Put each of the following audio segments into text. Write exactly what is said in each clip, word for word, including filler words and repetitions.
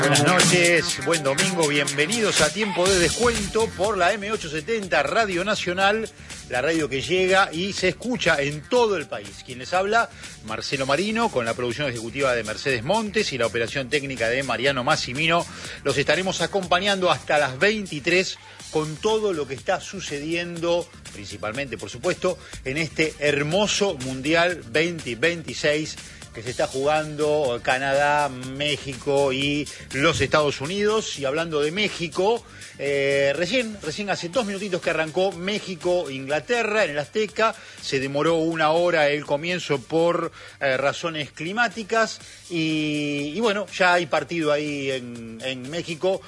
Buenas noches, buen domingo, bienvenidos a Tiempo de Descuento por la eme ochocientos setenta Radio Nacional, la radio que llega y se escucha en todo el país. Quien les habla, Marcelo Marino, con la producción ejecutiva de Mercedes Montes y la operación técnica de Mariano Massimino. Los estaremos acompañando hasta las veintitrés con todo lo que está sucediendo, principalmente, por supuesto, en este hermoso Mundial veinte veintiséis que se está jugando Canadá, México y los Estados Unidos. Y hablando de México, eh, recién, recién hace dos minutitos que arrancó México-Inglaterra en el Azteca. Se demoró una hora el comienzo por eh, razones climáticas y, y bueno, ya hay partido ahí en, en México.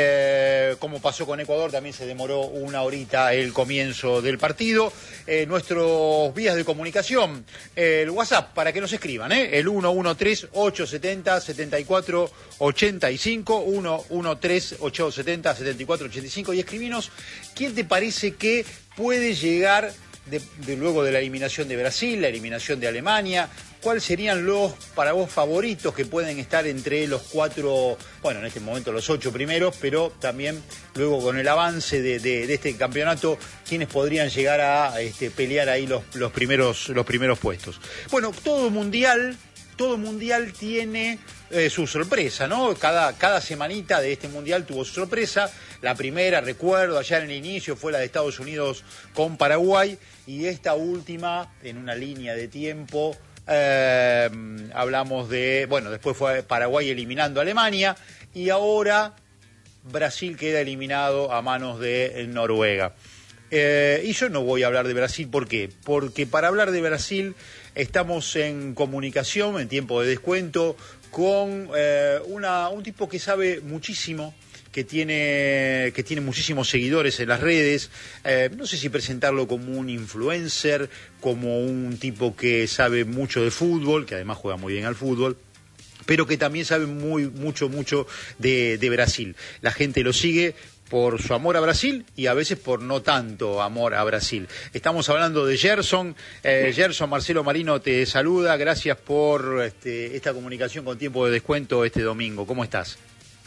Eh, como pasó con Ecuador, también se demoró una horita el comienzo del partido. Eh, nuestros vías de comunicación, eh, el WhatsApp para que nos escriban, ¿eh? El uno uno tres, ocho siete cero, siete cuatro ocho cinco, uno uno tres, ocho siete cero, siete cuatro ocho cinco, y escribinos quién te parece que puede llegar de, de luego de la eliminación de Brasil, la eliminación de Alemania. ¿Cuáles serían los, para vos, favoritos que pueden estar entre los cuatro, bueno, en este momento los ocho primeros, pero también luego con el avance de, de, de este campeonato, quiénes podrían llegar a este, pelear ahí los, los, primeros, los primeros puestos? Bueno, todo mundial, todo mundial tiene eh, su sorpresa, ¿no? Cada, cada semanita de este mundial tuvo su sorpresa. La primera, recuerdo, allá en el inicio, fue la de Estados Unidos con Paraguay, y esta última, en una línea de tiempo, Eh, hablamos de, bueno, después fue Paraguay eliminando a Alemania y ahora Brasil queda eliminado a manos de Noruega. Eh, y yo no voy a hablar de Brasil, ¿por qué? Porque para hablar de Brasil estamos en comunicación, en Tiempo de Descuento, con eh, una, un tipo que sabe muchísimo, que tiene, que tiene muchísimos seguidores en las redes. Eh, no sé si presentarlo como un influencer, como un tipo que sabe mucho de fútbol, que además juega muy bien al fútbol, pero que también sabe muy, mucho, mucho de, de Brasil. La gente lo sigue por su amor a Brasil y a veces por no tanto amor a Brasil. Estamos hablando de Gerson. Eh, Gerson, Marcelo Marino te saluda. Gracias por este, esta comunicación con Tiempo de Descuento este domingo. ¿Cómo estás?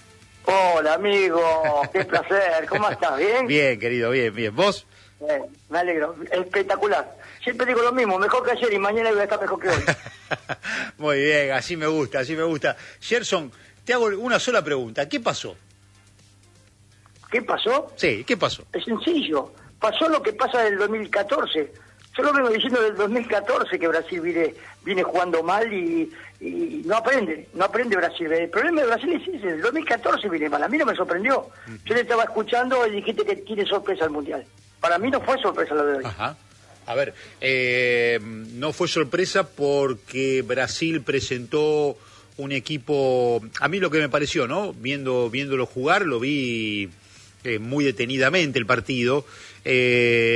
Hola, amigo, qué placer. ¿Cómo estás? ¿Bien? Bien, querido, bien, bien. ¿Vos? Bien, me alegro, espectacular. Siempre digo lo mismo, mejor que ayer y mañana voy a estar mejor que hoy. Muy bien, así me gusta, así me gusta. Gerson, te hago una sola pregunta. ¿Qué pasó? ¿Qué pasó? Sí, ¿qué pasó? Es sencillo. Pasó lo que pasa del dos mil catorce. Yo lo vengo diciendo del dos mil catorce que Brasil viene, viene jugando mal y, y no aprende, no aprende Brasil. El problema de Brasil es ese, el dos mil catorce viene mal. A mí no me sorprendió. Yo le estaba escuchando y dijiste que tiene sorpresa el Mundial. Para mí no fue sorpresa lo de hoy. Ajá. A ver, eh, no fue sorpresa porque Brasil presentó un equipo, a mí lo que me pareció, ¿no? Viendo, viéndolo jugar, lo vi eh, muy detenidamente el partido. Eh,